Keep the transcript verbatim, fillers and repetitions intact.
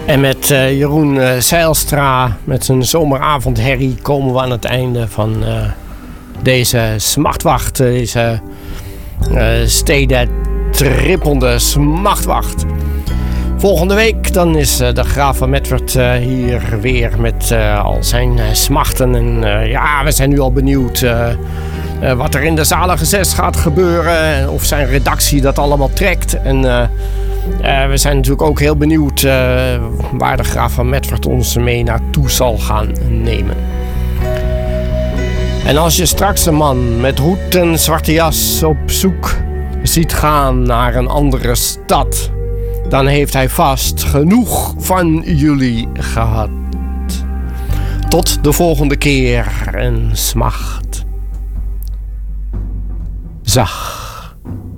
En met uh, Jeroen uh, Zijlstra met zijn zomeravondherrie komen we aan het einde van uh, deze smachtwacht. Deze uh, steden trippelende smachtwacht. Volgende week dan is uh, de Graaf van Medford uh, hier weer met uh, al zijn uh, smachten. En uh, ja, we zijn nu al benieuwd uh, uh, wat er in de zalige zes gaat gebeuren. Of zijn redactie dat allemaal trekt. En uh, uh, we zijn natuurlijk ook heel benieuwd uh, waar de Graaf van Medford ons mee naartoe zal gaan nemen. En als je straks een man met hoed en zwarte jas op zoek ziet gaan naar een andere stad, dan heeft hij vast genoeg van jullie gehad. Tot de volgende keer en smacht zacht.